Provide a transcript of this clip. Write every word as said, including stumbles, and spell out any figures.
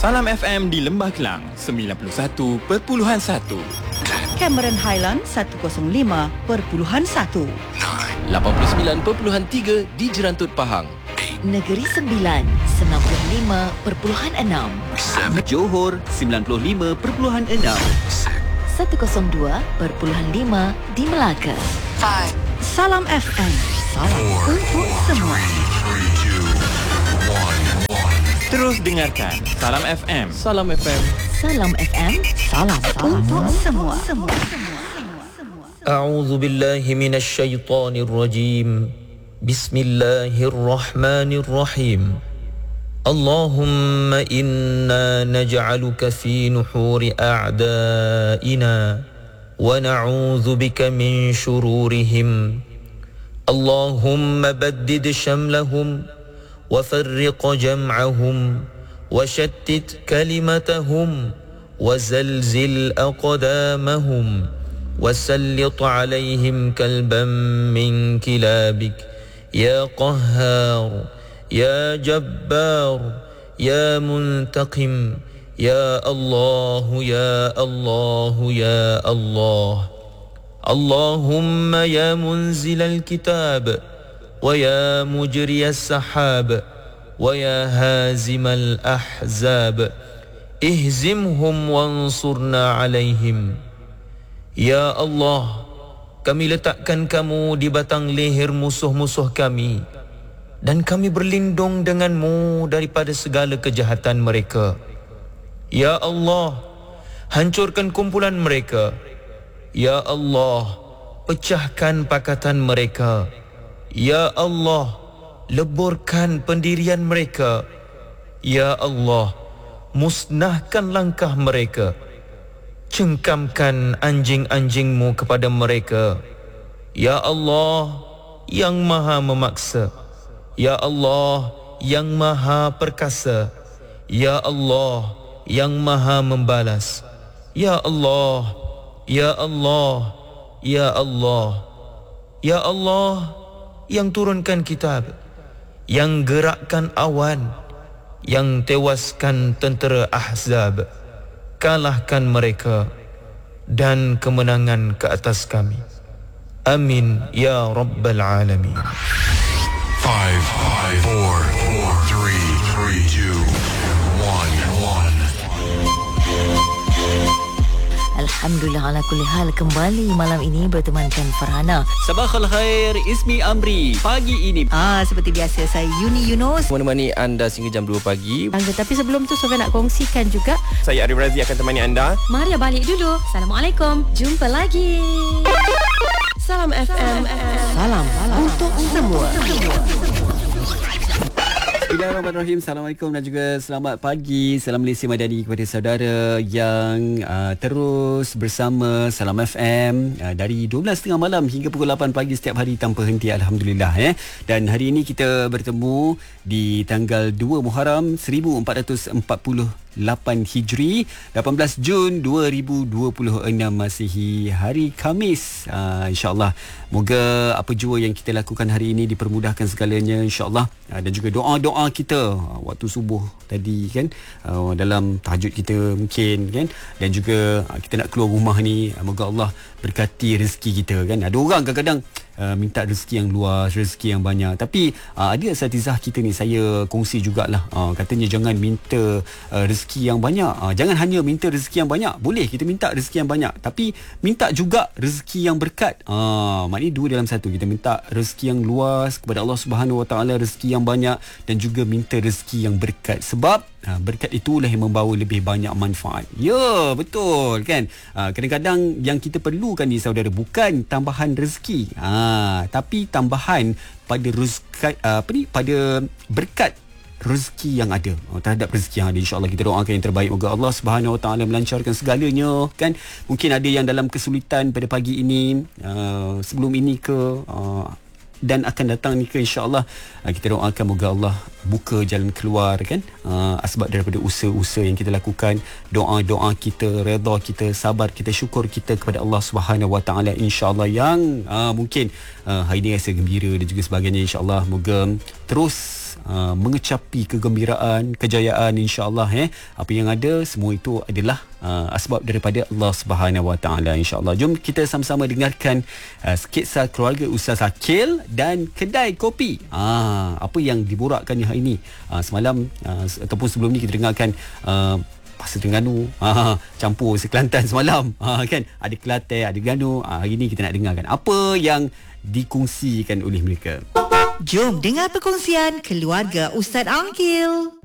Salam F M di Lembah Kelang sembilan puluh satu perpuluhan satu. Cameron Highland seratus lima perpuluhan satu. lapan puluh sembilan perpuluhan tiga di Jerantut Pahang. Negeri Sembilan sembilan puluh lima perpuluhan enam. Johor sembilan puluh lima perpuluhan enam. seratus dua perpuluhan lima di Melaka. Salam F M. Salam untuk semua. Terus dengarkan Salam F M. Salam F M. Salam F M. Salam untuk semua. Semua. أعوذ بالله من الشيطان الرجيم بسم الله الرحمن الرحيم اللهم إنا نجعلك في نحور أعدائنا ونعوذ بك من شرورهم اللهم بدد شملهم وفرق جمعهم وشتت كلمتهم وزلزل أقدامهم وسلط عليهم كلبا من كلابك يا قهار يا جبار يا منتقم يا الله يا الله يا الله اللهم يا منزل الكتاب ويا مجري السحاب ويا هازم الأحزاب اهزمهم وانصرنا عليهم. Ya Allah, kami letakkan kamu di batang leher musuh-musuh kami dan kami berlindung denganmu daripada segala kejahatan mereka. Ya Allah, hancurkan kumpulan mereka. Ya Allah, pecahkan pakatan mereka. Ya Allah, leburkan pendirian mereka. Ya Allah, musnahkan langkah mereka. Cengkamkan anjing-anjingmu kepada mereka. Ya Allah, yang maha memaksa. Ya Allah, yang maha perkasa. Ya Allah, yang maha membalas. Ya Allah, Ya Allah, Ya Allah, Ya Allah, yang turunkan kitab, yang gerakkan awan, yang tewaskan tentera Ahzab. Kalahkan mereka dan kemenangan ke atas kami. Amin ya rabbal alamin. five, five, four, four, three, three, two, one, one. Alhamdulillah ala kulli hal, kembali malam ini bertemankan Farhana. Sabahul khair, Ismi Amri. Pagi ini Ah, seperti biasa saya Yuni Yunus. Menemani anda sehingga jam dua pagi. Tetapi sebelum tu Sofia nak kongsikan juga. Saya Arif Razi akan temani anda. Maria balik dulu. Assalamualaikum. Jumpa lagi. Salam F M. Salam untuk semua. Bismillahirrahmanirrahim. Assalamualaikum dan juga selamat pagi. Salam Malaysia Madani kepada saudara yang uh, terus bersama Salam F M uh, dari dua belas tiga puluh malam hingga pukul lapan pagi setiap hari tanpa henti, alhamdulillah eh. Dan hari ini kita bertemu di tanggal dua Muharram seribu empat ratus empat puluh lapan Hijri, lapan belas Jun dua ribu dua puluh enam Masihi, hari Khamis. uh, InsyaAllah moga apa jua yang kita lakukan hari ini dipermudahkan segalanya, insyaAllah. uh, Dan juga doa-doa kita uh, waktu subuh tadi kan, uh, dalam tahajud kita mungkin kan, dan juga uh, kita nak keluar rumah ni, uh, moga Allah berkati rezeki kita kan. Ada orang kadang-kadang Uh, minta rezeki yang luas, rezeki yang banyak. Tapi uh, ada asatizah kita ni, saya kongsi jugalah, uh, katanya jangan minta uh, rezeki yang banyak, uh, jangan hanya minta rezeki yang banyak. Boleh kita minta rezeki yang banyak, tapi minta juga rezeki yang berkat. uh, Maknanya dua dalam satu. Kita minta rezeki yang luas kepada Allah Subhanahu Wa Taala, rezeki yang banyak, dan juga minta rezeki yang berkat. Sebab uh, berkat itulah yang membawa lebih banyak manfaat. Ya, betul kan. uh, Kadang-kadang yang kita perlukan ni saudara, bukan tambahan rezeki, uh, Ha, tapi tambahan pada rezeki, apa ni, pada berkat rezeki yang ada, oh, terhadap rezeki yang ada. InsyaAllah kita doakan yang terbaik, moga Allah Subhanahu Wa Taala melancarkan segalanya kan. Mungkin ada yang dalam kesulitan pada pagi ini, uh, sebelum ini ke, uh, dan akan datang ni ke, insyaAllah uh, kita doakan moga Allah buka jalan keluar kan, uh, asbab daripada usaha-usaha yang kita lakukan. Doa-doa kita, redha kita, sabar kita, syukur kita kepada Allah Subhanahu Wa Taala, insyaAllah, yang uh, mungkin uh, hari ini rasa gembira dan juga sebagainya. InsyaAllah moga terus uh, mengecapi kegembiraan, kejayaan insya-Allah eh. Apa yang ada semua itu adalah uh, asbab daripada Allah Subhanahu Wa Taala insya-Allah. Jom kita sama-sama dengarkan uh, sketsa keluarga Ustaz Akil dan kedai kopi. Ah, apa yang diborakkan hari ini. Uh, semalam uh, ataupun sebelum ni kita dengarkan uh, Bahasa Terengganu ha, campur Kelantan semalam ha, kan ada Kelantan, ada Terengganu ha, hari ni kita nak dengarkan apa yang dikongsikan oleh mereka. Jom dengar perkongsian keluarga Ustaz Angkil.